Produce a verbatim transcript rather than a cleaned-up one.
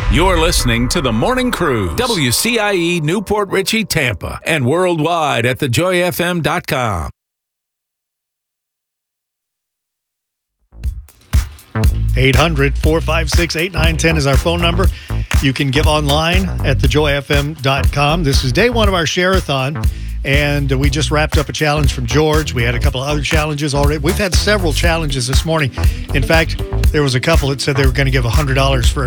You're listening to The Morning Cruise, W C I E Newport Richey, Tampa, and worldwide at the joy f m dot com. eight hundred, four five six, eight nine one zero is our phone number. You can give online at the joy f m dot com. This is day one of our share-a-thon, and we just wrapped up a challenge from George. We had a couple of other challenges already. We've had several challenges this morning. In fact, there was a couple that said they were going to give one hundred dollars for